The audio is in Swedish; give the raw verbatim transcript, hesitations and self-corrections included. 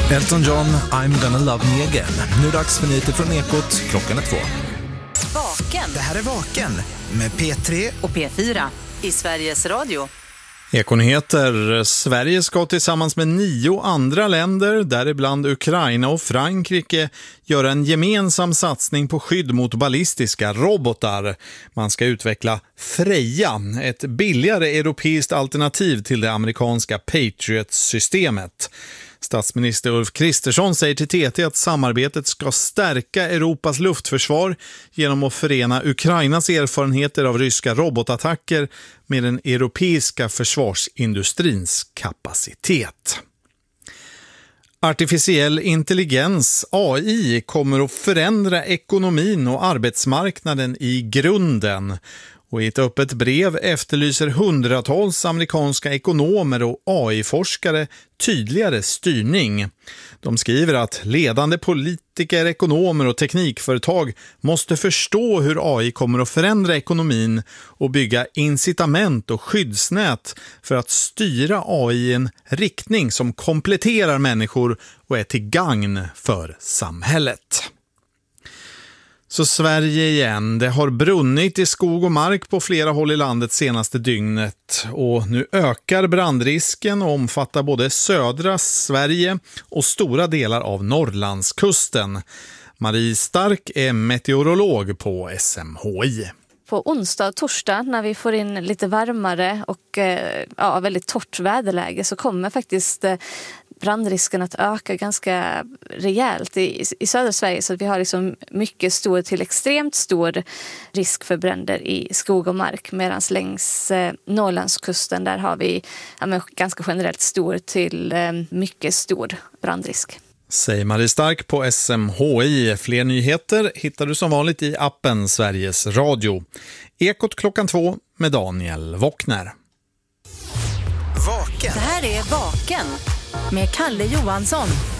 Elton John, I'm gonna love me again. Nu är dags för nyheter från Ekot, klockan är två. Vaken. Det här är Vaken med P tre och P fyra i Sveriges Radio. Ekonyheter. Sverige ska tillsammans med nio andra länder, däribland Ukraina och Frankrike, göra en gemensam satsning på skydd mot ballistiska robotar. Man ska utveckla Freja, ett billigare europeiskt alternativ till det amerikanska Patriot-systemet. Statsminister Ulf Kristersson säger till T T att samarbetet ska stärka Europas luftförsvar genom att förena Ukrainas erfarenheter av ryska robotattacker med den europeiska försvarsindustrins kapacitet. Artificiell intelligens, A I, kommer att förändra ekonomin och arbetsmarknaden i grunden. Och i ett öppet brev efterlyser hundratals amerikanska ekonomer och A I-forskare tydligare styrning. De skriver att ledande politiker, ekonomer och teknikföretag måste förstå hur A I kommer att förändra ekonomin och bygga incitament och skyddsnät för att styra A I i en riktning som kompletterar människor och är till gagn för samhället. Så Sverige igen. Det har brunnit i skog och mark på flera håll i landet senaste dygnet och nu ökar brandrisken och omfattar både södra Sverige och stora delar av Norrlandskusten. Marie Stark är meteorolog på S M H I. På onsdag och torsdag när vi får in lite varmare och ja, väldigt torrt väderläge så kommer faktiskt brandrisken att öka ganska rejält i, i södra Sverige, så att vi har liksom mycket stor till extremt stor risk för bränder i skog och mark, medan längs eh, Norrlandskusten där har vi ja, men ganska generellt stor till eh, mycket stor brandrisk. Säger Marie Stark på S M H I. Fler nyheter hittar du som vanligt i appen Sveriges Radio. Ekot klockan två med Daniel Wockner. Vaken. Det här är Vaken med Kalle Johansson.